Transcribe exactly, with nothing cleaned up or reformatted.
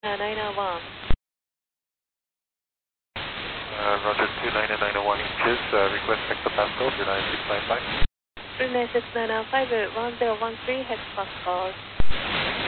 Uh, nine oh one. Uh, Roger, two nine nine one inches, uh, request hectopascal, three nine six nine five. three nine six nine five, one zero one three hectopascal.